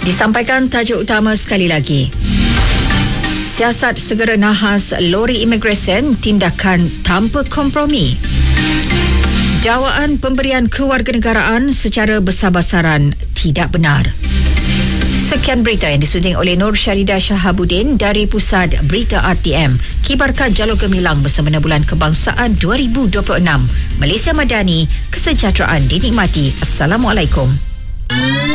Disampaikan tajuk utama sekali lagi. Siasat segera nahas lori imigresen, tindakan tanpa kompromi. Dakwaan pemberian kewarganegaraan secara besar-besaran tidak benar. Sekian berita yang disunting oleh Nur Syaridah Shahabuddin dari Pusat Berita RTM. Kibarkan Jalur Gemilang bersama Bulan Kebangsaan 2026. Malaysia Madani, kesejahteraan dinikmati. Assalamualaikum.